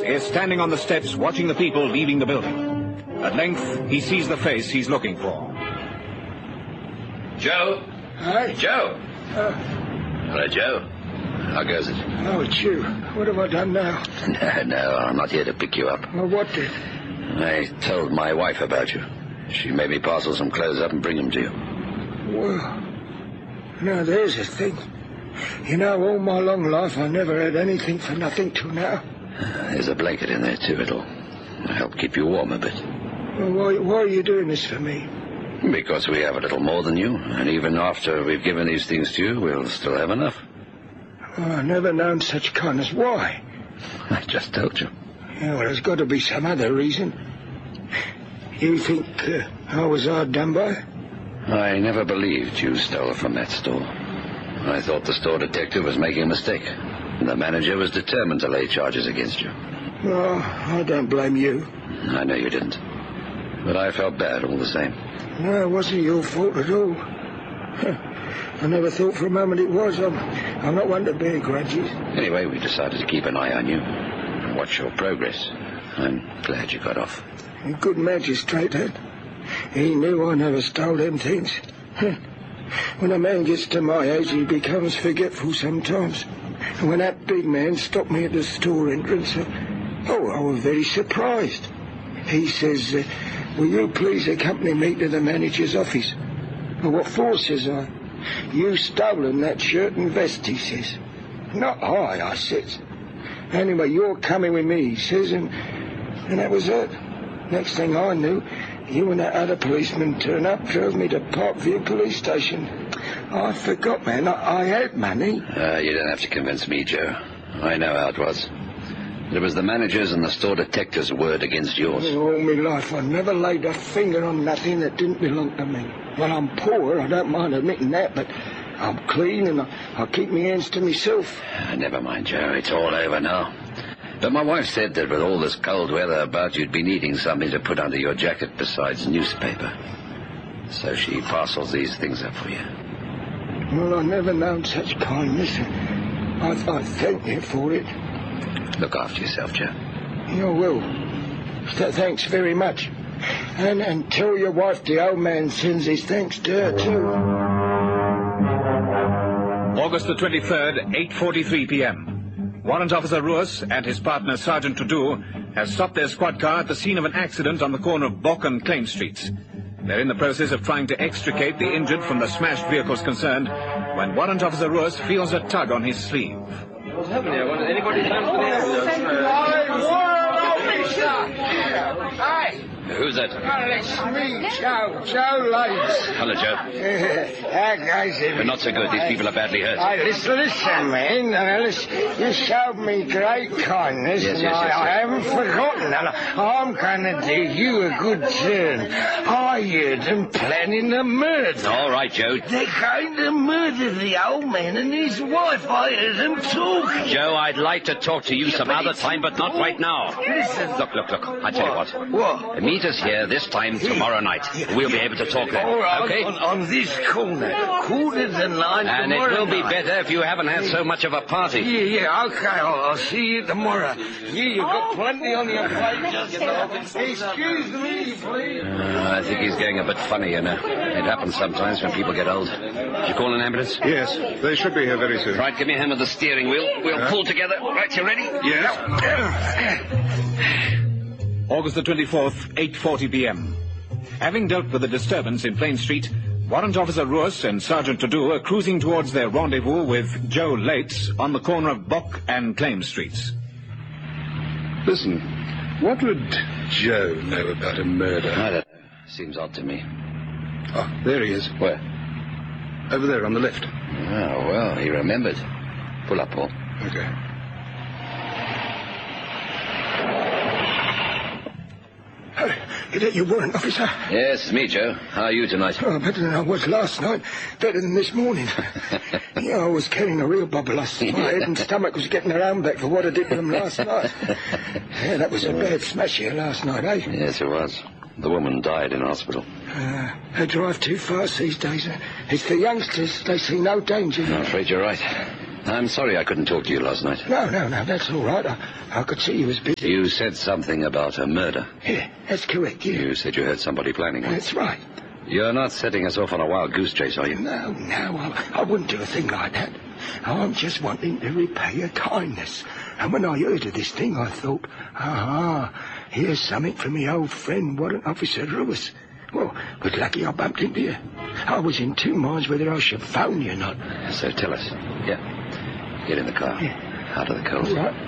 is standing on the steps watching the people leaving the building. At length, he sees the face he's looking for. Joe? Hi? Joe? Hello, Joe. How goes it? Oh, it's you. What have I done now? No, I'm not here to pick you up. Well, what did? I told my wife about you. She made me parcel some clothes up and bring them to you. Well, now there's a thing. You know, all my long life I never had anything for nothing till now. There's a blanket in there, too. It'll help keep you warm a bit. Well, why are you doing this for me? Because we have a little more than you, and even after we've given these things to you, we'll still have enough. Well, I've never known such kindness. Why? I just told you. Yeah, well, there's got to be some other reason. You think I was hard done by? I never believed you stole from that store. I thought the store detective was making a mistake. And the manager was determined to lay charges against you. Oh, I don't blame you. I know you didn't. But I felt bad all the same. No, it wasn't your fault at all. I never thought for a moment it was. I'm not one to bear grudges. Anyway, we decided to keep an eye on you and watch your progress. I'm glad you got off. A good magistrate, that. He knew I never stole them things. When a man gets to my age, he becomes forgetful sometimes. And when that big man stopped me at the store entrance, I was very surprised. He says, will you please accompany me to the manager's office? Well, what for, says I. You stolen that shirt and vest, he says. Not I says. Anyway, you're coming with me, he says, and that was it. Next thing I knew, you and that other policeman turned up, drove me to Parkview police station. I forgot, man, I had money. You don't have to convince me, Joe. I know how it was. It was the manager's and the store detective's word against yours. All my life, I never laid a finger on nothing that didn't belong to me. Well, I'm poor, I don't mind admitting that, but I'm clean and I keep my hands to myself. Never mind, Joe, it's all over now. But my wife said that with all this cold weather about, you'd be needing something to put under your jacket besides newspaper. So she parcels these things up for you. Well, I've never known such kindness. I thank you for it. Look after yourself, Joe. You will. Thanks very much. And tell your wife the old man sends his thanks to her, too. August the 23rd, 8:43 p.m. Warrant Officer Ruas and his partner Sergeant Tudu have stopped their squad car at the scene of an accident on the corner of Bock and Claim Streets. They're in the process of trying to extricate the injured from the smashed vehicles concerned when Warrant Officer Ruas feels a tug on his sleeve. What's happening here? Anybody down for the Hi. Who's that? Well, it's me, Joe Lanes. Hello, Joe. How goes it? But not so good. These people are badly hurt. Listen, man. You showed me great kindness, Yes, and I haven't forgotten. And I'm going to do you a good turn. I heard them planning a murder. All right, Joe. They're going to murder the old man and his wife. I heard them talk. Joe, I'd like to talk to you some other time, but not right now. Listen. Look. I tell you what. What? Meet us here this time tomorrow night. We'll be able to talk then. All right, okay? on this corner. 8:45 And it will be better if you haven't had so much of a party. Yeah, okay. I'll see you tomorrow. You've got plenty on your plate. Excuse me, please. I think he's getting a bit funny, you know. It happens sometimes when people get old. Did you call an ambulance? Yes, they should be here very soon. Right, give me a hand with the steering wheel. We'll pull together. Right, you ready? Yes. August the 24th, 8:40 p.m. Having dealt with the disturbance in Plain Street, Warrant Officer Ruas and Sergeant Tudu are cruising towards their rendezvous with Joe Lates on the corner of Bock and Claim Streets. Listen, what would Joe know about a murder? I don't know. Seems odd to me. Oh, there he is. Where? Over there on the left. Oh, well, he remembered. Pull up, Paul. Okay. Is that your warrant, officer? Yes, it's me, Joe. How are you tonight? Oh, better than I was last night. Better than this morning. Yeah, I was carrying a real bubble. My head and stomach was getting their own back for what I did to them last night. Yeah, that was a bad smash here last night, eh? Yes, it was. The woman died in hospital. They drive too fast these days. It's the youngsters. They see no danger. I'm afraid you're right. I'm sorry I couldn't talk to you last night. No, that's all right. I could see you was busy. You said something about a murder. Yeah, that's correct, yeah. You said you heard somebody planning one. That's right. You're not setting us off on a wild goose chase, are you? No, I wouldn't do a thing like that. I'm just wanting to repay a kindness. And when I heard of this thing, I thought, here's something from me old friend, Warrant Officer Ruiz. Well, was lucky I bumped into you. I was in two minds whether I should phone you or not. So tell us. Yeah. Get in the car. Yeah. Out of the cold. All right.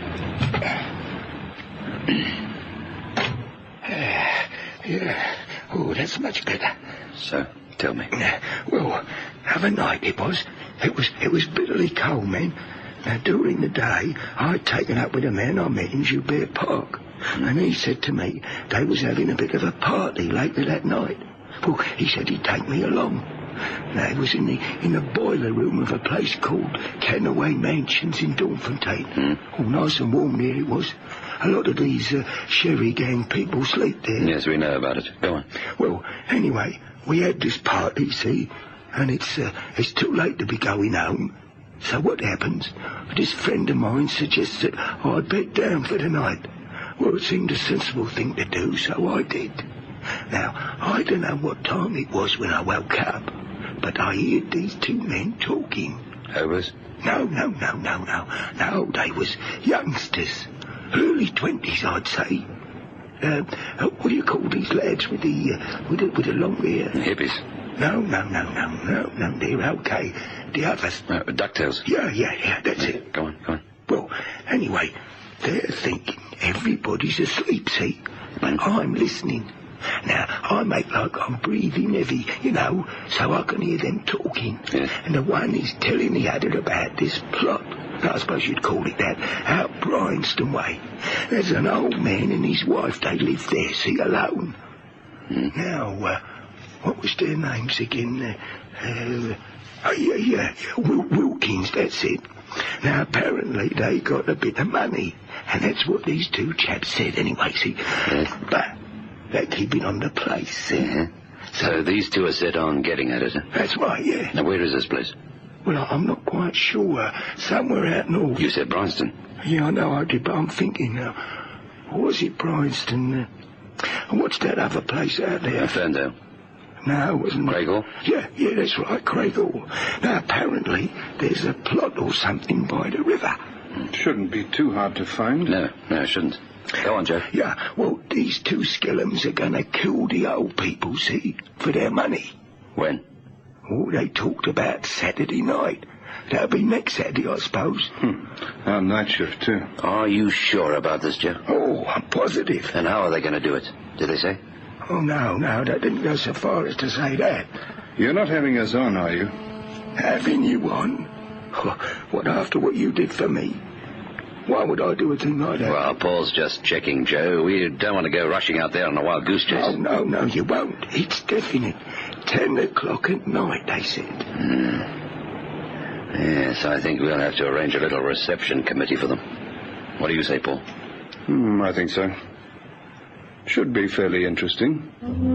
Yeah. Oh, that's much better. So, tell me. Well, other night it was bitterly cold, man. Now, during the day, I'd taken up with a man I met in Joubert Park, and he said to me they was having a bit of a party later that night. Well, he said he'd take me along. Now, it was in the boiler room of a place called Canaway Mansions in Dawnfontein. Oh, nice and warm there it was. A lot of these Sherry gang people sleep there. Yes, we know about it. Go on. Well, anyway, we had this party, see, and it's too late to be going home. So what happens? This friend of mine suggests that I'd bed down for the night. Well, it seemed a sensible thing to do, so I did. Now, I don't know what time it was when I woke up, but I heard these two men talking. Hobos? No, they was youngsters. Early 20s, I'd say. What do you call these lads with the long hair? Hippies. No, they're okay. The others. DuckTales. Yeah, that's it. Go on. Well, anyway, they're thinking everybody's asleep, see? But I'm listening. Now, I make like I'm breathing heavy, so I can hear them talking. Yes. And the one is telling the other about this plot. I suppose you'd call it that, out Bryanston way. There's an old man and his wife, they live there, see, alone. Now, what was their names again? Wilkins, that's it. Now, apparently they got a bit of money, and that's what these two chaps said anyway, see. Yes. But they're keeping on the place, see. Mm-hmm. So these two are set on getting at it, huh? That's right, yeah. Now, where is this place? Well, I'm not quite sure. Somewhere out north. You said Bryanston. Yeah, I know I did, but I'm thinking now. Was it Bryanston? And what's that other place out there? Ferndale. No, it wasn't. Craighall? Yeah, that's right, Craighall. Now, apparently, there's a plot or something by the river. It shouldn't be too hard to find. No, it shouldn't. Go on, Joe. Yeah, well, these two skellums are going to kill the old people, see, for their money. When? Oh, they talked about Saturday night. That'll be next Saturday, I suppose. Our night shift, too. Are you sure about this, Joe? Oh, I'm positive. And how are they going to do it? Did they say? Oh, no, they didn't go so far as to say that. You're not having us on, are you? Having you on? What, after what you did for me? Why would I do a thing like that? Well, Paul's just checking, Joe. We don't want to go rushing out there on a wild goose chase. Oh, no, you won't. It's definite. 10 o'clock at night, they said. Yes, I think we'll have to arrange a little reception committee for them. What do you say, Paul? I think so. Should be fairly interesting.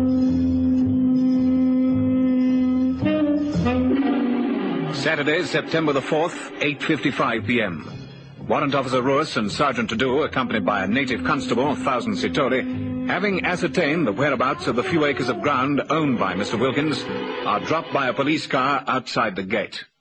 Saturday, September the 4th, 8:55 p.m. Warrant Officer Ruiz and Sergeant Tadu, accompanied by a native constable, Thousand Sitori, having ascertained the whereabouts of the few acres of ground owned by Mr. Wilkins, are dropped by a police car outside the gate.